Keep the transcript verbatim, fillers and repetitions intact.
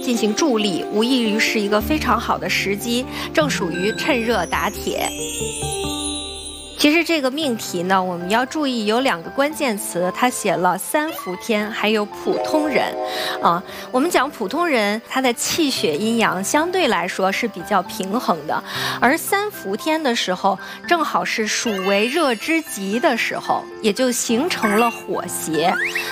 进行助力，无异于是一个非常好的时机，正属于趁热打铁。其实这个命题呢，我们要注意有两个关键词，它写了三伏天，还有普通人，啊，我们讲普通人，他的气血阴阳相对来说是比较平衡的，而三伏天的时候，正好是暑为热之极的时候，也就形成了火邪。